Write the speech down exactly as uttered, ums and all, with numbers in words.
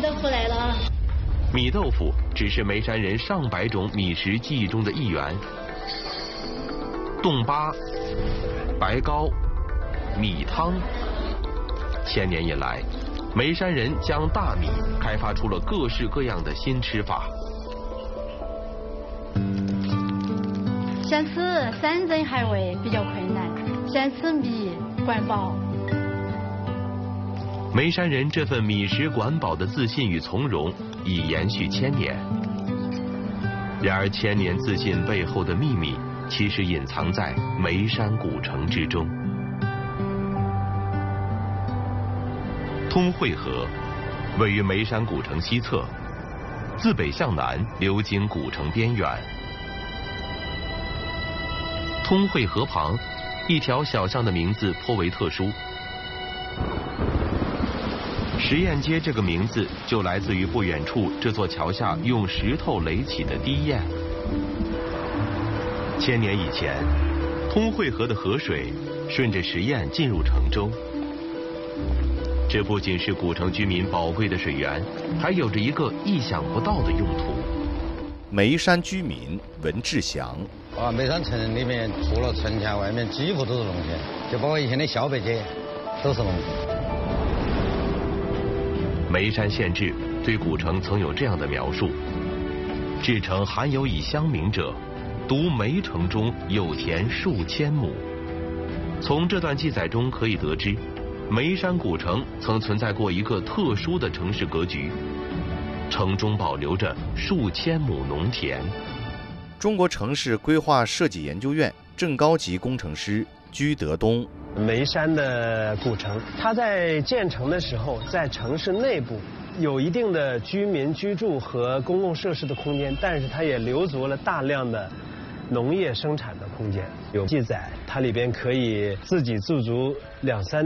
豆腐来了。 米豆腐只是眉山人上百种米食记忆中的一员。冻粑、白糕、米汤，千年以来，眉山人将大米开发出了各式各样的新吃法。 想吃山珍海味比较困难，想吃米管饱。 眉山人这份米食管饱的自信与从容已延续千年。然而，千年自信背后的秘密，其实隐藏在眉山古城之中。通惠河位于眉山古城西侧，自北向南流经古城边缘。通惠河旁，一条小巷的名字颇为特殊。实验街这个名字就来自于不远处这座桥下用石头垒起的堤堰。千年以前，通惠河的河水顺着石堰进入城州。这不仅是古城居民宝贵的水源，还有着一个意想不到的用途。 眉山居民文志祥。 啊，眉山城里面除了城墙外面几乎都是农田，就包括以前的小北街都是农田。 眉山县志对古城曾有这样的描述：至城罕有以乡名者，独眉城中有田数千亩。从这段记载中可以得知，眉山古城曾存在过一个特殊的城市格局，城中保留着数千亩农田。 中国城市规划设计研究院正高级工程师居德东。 眉山的古城，它在建成的时候，在城市内部有一定的居民居住和公共设施的空间，但是它也留足了大量的农业生产的空间。有记载，它里边可以自给自足两三